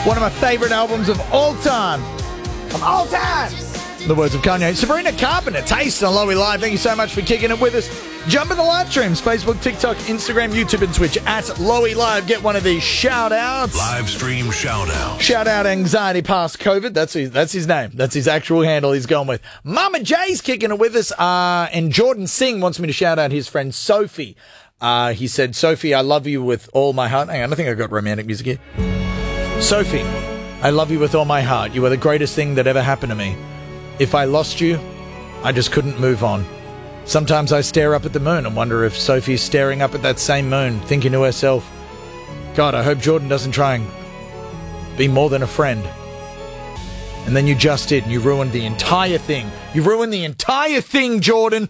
One of my favorite albums of all time. Of all time! The words of Kanye. Sabrina Carpenter, Taste on Lowy Live. Thank you so much for kicking it with us. Jump in the live streams. Facebook, TikTok, Instagram, YouTube, and Twitch at Lowy Live. Get one of these shout-outs. Live stream shout-out. Shout-out Anxiety Past COVID. That's his name. That's his actual handle he's gone with. Mama J's kicking it with us. And Jordan Singh wants me to shout out his friend Sophie. He said, Sophie, I love you with all my heart. Hang on, I think I got romantic music here. Sophie, I love you with all my heart. You are the greatest thing that ever happened to me. If I lost you, I just couldn't move on. Sometimes I stare up at the moon and wonder if Sophie's staring up at that same moon, thinking to herself, God, I hope Jordan doesn't try and be more than a friend. And then you just did, and you ruined the entire thing. You ruined the entire thing, Jordan.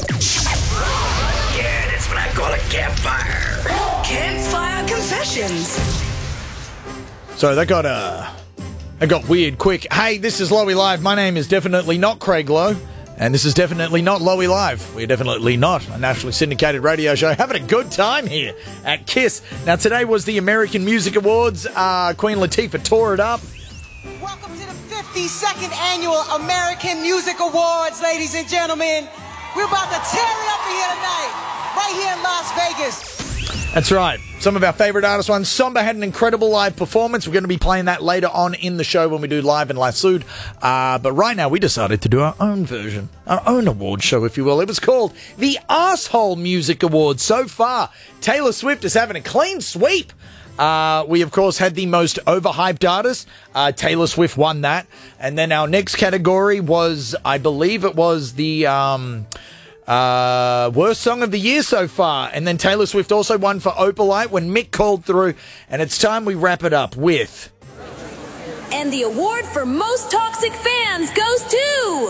Yeah, that's what I call a campfire. Campfire confessions. So that got weird quick. Hey, this is Lowy Live. My name is definitely not Craig Lowe, and this is definitely not Lowy Live. We're definitely not a nationally syndicated radio show. Having a good time here at KISS. Now, today was the American Music Awards. Queen Latifah tore it up. Welcome to the 52nd Annual American Music Awards, ladies and gentlemen. We're about to tear it up here tonight, right here in Las Vegas. That's right. Some of our favorite artists won. Somba had an incredible live performance. We're going to be playing that later on in the show when we do Live and Lassoud. But right now, we decided to do our own version, our own award show, if you will. It was called the Arsehole Music Awards. So far, Taylor Swift is having a clean sweep. We, of course, had the most overhyped artist. Taylor Swift won that. And then our next category was, I believe it was the worst song of the year so far. And then Taylor Swift also won for Opalite when Mick called through. And it's time we wrap it up with... And the award for most toxic fans goes to...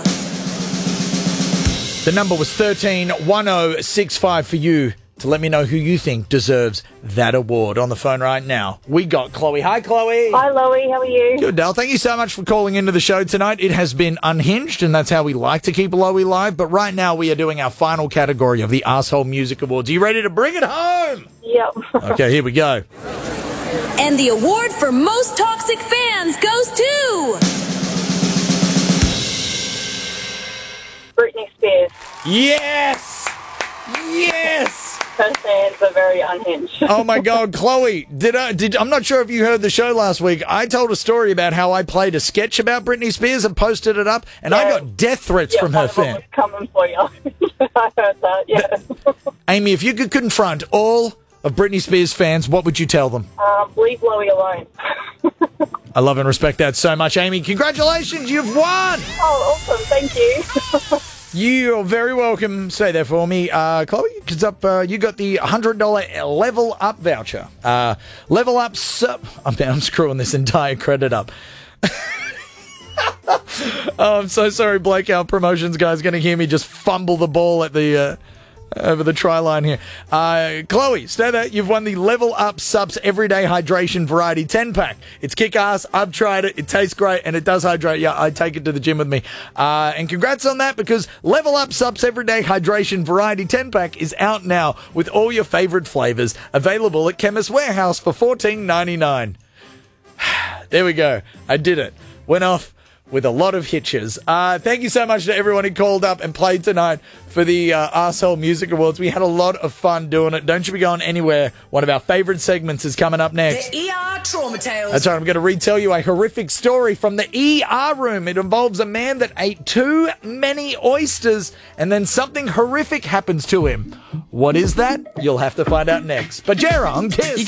The number was 131065 for you to let me know who you think deserves that award. On the phone right now, we got Chloe. Hi, Chloe. Hi, Lowy. How are you? Good, Dale. Thank you so much for calling into the show tonight. It has been unhinged, and that's how we like to keep Lowy live. But right now, we are doing our final category of the Arsehole Music Awards. Are you ready to bring it home? Yep. Okay, here we go. And the award for most toxic fans goes to... Britney Spears. Yes! Yes! Her fans are very unhinged. Oh my God, Chloe! I'm not sure if you heard the show last week. I told a story about how I played a sketch about Britney Spears and posted it up, and I got death threats from her fan. Coming for you. I heard that. Yeah. Amy, if you could confront all of Britney Spears fans, what would you tell them? Leave Lowy alone. I love and respect that so much, Amy. Congratulations, you've won! Oh, awesome! Thank you. You're very welcome. Stay there for me. Chloe, it's up, you got the $100 Level Up voucher. Level Up I'm screwing this entire credit up. Oh, I'm so sorry, Blake. Our promotions guy's going to hear me just fumble the ball at the over the try line here. Chloe, stay there. You've won the Level Up Subs Everyday Hydration Variety 10-pack. It's kick-ass. I've tried it. It tastes great, and it does hydrate. Yeah, I take it to the gym with me. And congrats on that, because Level Up Subs Everyday Hydration Variety 10-pack is out now with all your favorite flavors, available at Chemist Warehouse for $14.99. There we go. I did it. Went off with a lot of hitches. Thank you so much to everyone who called up and played tonight for the Arsehole Music Awards. We had a lot of fun doing it. Don't you be going anywhere. One of our favourite segments is coming up next. The ER Trauma Tales. That's right. I'm going to retell you a horrific story from the ER room. It involves a man that ate too many oysters and then something horrific happens to him. What is that? You'll have to find out next. Bajera on KISS.